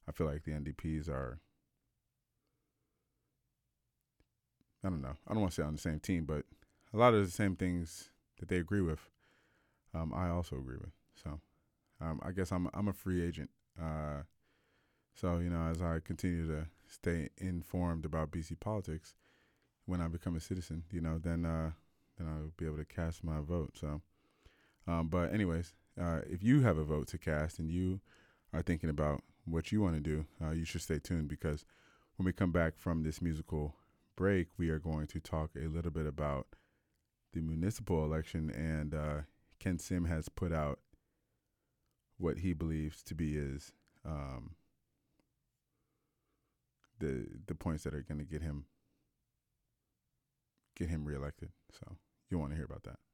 I feel like the NDPs are, I don't know, I don't want to say on the same team, but a lot of the same things that they agree with, I also agree with. So I guess I'm a free agent. So as I continue to stay informed about BC politics, when I become a citizen, then I'll be able to cast my vote. So, but anyways, if you have a vote to cast and you are thinking about what you want to do, you should stay tuned because when we come back from this musical break, we are going to talk a little bit about the municipal election, and Ken Sim has put out what he believes to be his the points that are going to get him reelected. So you want to hear about that.